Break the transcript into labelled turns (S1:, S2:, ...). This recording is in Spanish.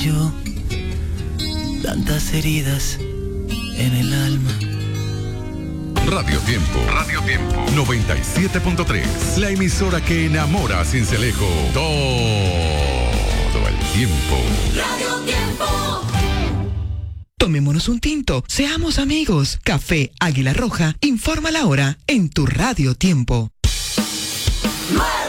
S1: yo, tantas heridas en el alma.
S2: Radio Tiempo. 97.3. La emisora que enamora a Sincelejo todo el tiempo.
S3: Radio Tiempo.
S4: Tomémonos un tinto, seamos amigos. Café Águila Roja informa la hora en tu Radio Tiempo.
S3: 9.